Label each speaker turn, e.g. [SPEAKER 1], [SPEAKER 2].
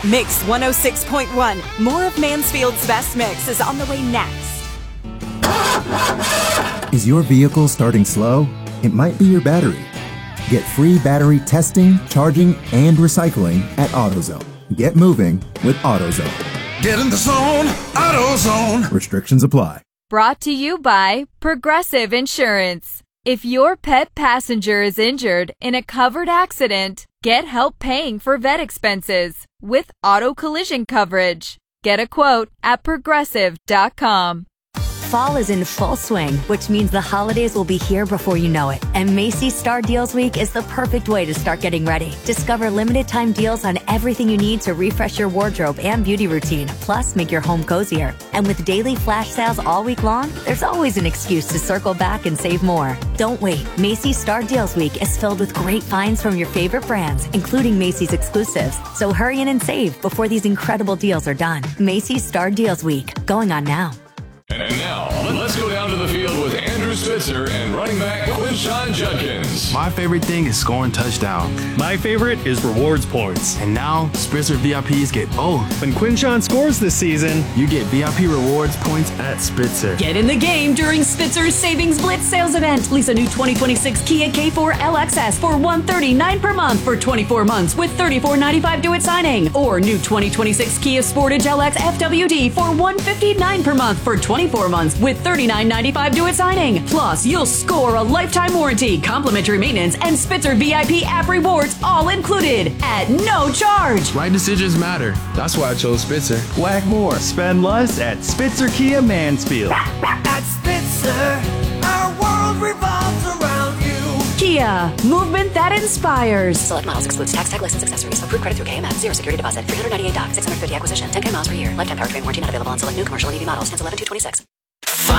[SPEAKER 1] Mix 106.1. More of Mansfield's best mix is on the way next.
[SPEAKER 2] Is your vehicle starting slow? It might be your battery. Get free battery testing, charging, and recycling at AutoZone. Get moving with AutoZone.
[SPEAKER 3] Get in the zone, AutoZone.
[SPEAKER 2] Restrictions apply.
[SPEAKER 4] Brought to you by Progressive Insurance. If your pet passenger is injured in a covered accident, get help paying for vet expenses with auto collision coverage. Get a quote at progressive.com.
[SPEAKER 5] Fall is in full swing, which means the holidays will be here before you know it. And Macy's Star Deals Week is the perfect way to start getting ready. Discover limited time deals on everything you need to refresh your wardrobe and beauty routine, plus make your home cozier. And with daily flash sales all week long, there's always an excuse to circle back and save more. Don't wait. Macy's Star Deals Week is filled with great finds from your favorite brands, including Macy's exclusives. So hurry in and save before these incredible deals are done. Macy's Star Deals Week, going on now.
[SPEAKER 6] And now, let's go down to the field with Andrew Spitzer and running back Quinshon Judkins.
[SPEAKER 7] My favorite thing is scoring touchdowns.
[SPEAKER 8] My favorite is rewards points.
[SPEAKER 7] And now, Spitzer VIPs get both.
[SPEAKER 8] When Quinshon scores this season,
[SPEAKER 7] you get VIP rewards points at Spitzer.
[SPEAKER 9] Get in the game during Spitzer's Savings Blitz sales event. Lease a new 2026 Kia K4 LXS for $139 per month for 24 months with $34.95 due at signing. Or new 2026 Kia Sportage LX FWD for $159 per month for 24 months with $39.95 due at signing. Plus, you'll score a lifetime warranty, complimentary maintenance, and Spitzer VIP app rewards all included at no charge.
[SPEAKER 7] Right decisions matter. That's why I chose Spitzer.
[SPEAKER 8] Whack more, spend less at Spitzer Kia Mansfield.
[SPEAKER 10] At Spitzer, our world revolves around you.
[SPEAKER 9] Kia, movement that inspires.
[SPEAKER 11] Select models excludes tax, tag, license, accessories. Approved credit through KMF. Zero security deposit. $398 doc. $650 acquisition. 10K miles per year. Lifetime powertrain warranty not available on select new commercial and EV models. Hence 11/2/26.